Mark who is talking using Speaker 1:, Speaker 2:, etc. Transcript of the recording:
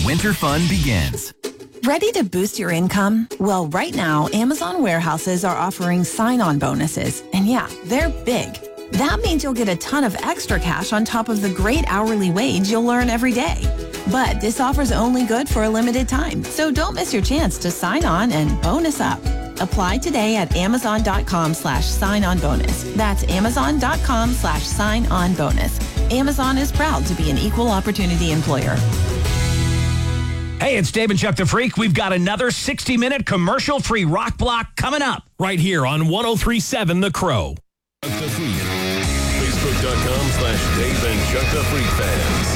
Speaker 1: winter fun begins.
Speaker 2: Ready to boost your income? Well, right now, Amazon warehouses are offering sign-on bonuses. And yeah, they're big. That means you'll get a ton of extra cash on top of the great hourly wage you'll earn every day. But this offer's only good for a limited time, so don't miss your chance to sign on and bonus up. Apply today at amazon.com/sign-on bonus. That's amazon.com/sign-on bonus. Amazon is proud to be an equal opportunity employer.
Speaker 3: Hey, it's Dave and Chuck the Freak. We've got another 60-minute commercial-free rock block coming up.
Speaker 4: Right here on 103.7 The Crow.
Speaker 5: Facebook.com/Dave and Chuck the Freak fans.